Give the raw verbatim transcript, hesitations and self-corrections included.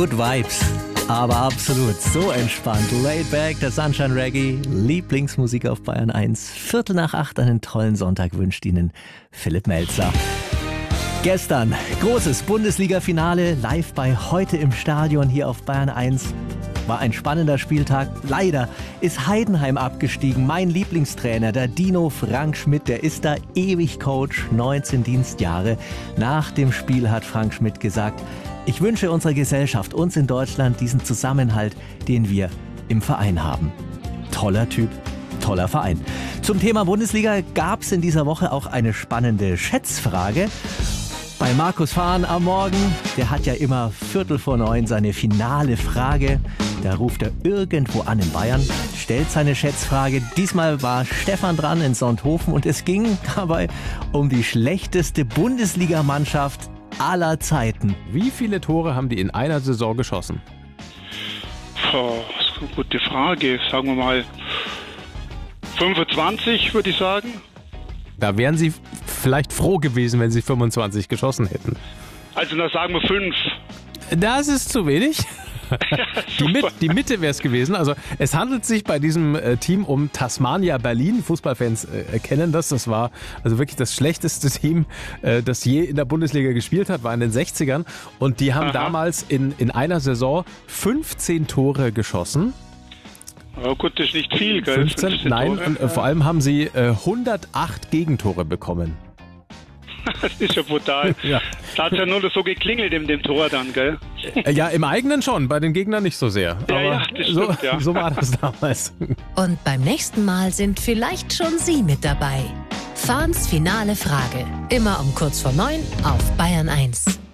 Good Vibes, aber absolut so entspannt. Laid back, der Sunshine Reggae, Lieblingsmusik auf Bayern eins. Viertel nach acht, einen tollen Sonntag wünscht Ihnen Philipp Melzer. Gestern großes Bundesliga-Finale live bei Heute im Stadion hier auf Bayern eins. War ein spannender Spieltag. Leider ist Heidenheim abgestiegen. Mein Lieblingstrainer, der Dino Frank Schmidt, der ist da ewig Coach, neunzehn Dienstjahre. Nach dem Spiel hat Frank Schmidt gesagt: Ich wünsche unserer Gesellschaft, uns in Deutschland, diesen Zusammenhalt, den wir im Verein haben. Toller Typ, toller Verein. Zum Thema Bundesliga gab es in dieser Woche auch eine spannende Schätzfrage. Bei Markus Fahn am Morgen, der hat ja immer Viertel vor neun seine finale Frage. Da ruft er irgendwo an in Bayern, stellt seine Schätzfrage. Diesmal war Stefan dran in Sonthofen und es ging dabei um die schlechteste Bundesligamannschaft aller Zeiten. Wie viele Tore haben die in einer Saison geschossen? Oh, das ist eine gute Frage. Sagen wir mal fünfundzwanzig, würde ich sagen. Da wären sie vielleicht froh gewesen, wenn sie fünfundzwanzig geschossen hätten. Also da sagen wir fünf. Das ist zu wenig. Die, Mit, die Mitte wäre es gewesen. Also es handelt sich bei diesem äh, Team um Tasmania Berlin. Fußballfans äh, kennen das. Das war also wirklich das schlechteste Team, äh, das je in der Bundesliga gespielt hat, war in den sechzigern. Und die haben Aha. damals in, in einer Saison fünfzehn Tore geschossen. Ja, gut, das ist nicht viel, gell? fünfzehn, nein, Tore. Und äh, vor allem haben sie äh, hundertacht Gegentore bekommen. Das ist ja brutal. Ja. Da hat es ja nur so geklingelt in dem Tor dann, gell? Ja, im eigenen schon, bei den Gegnern nicht so sehr. Ja, aber ja, das so, stimmt, ja. so war das damals. Und beim nächsten Mal sind vielleicht schon Sie mit dabei. Fahns finale Frage. Immer um kurz vor neun auf Bayern eins.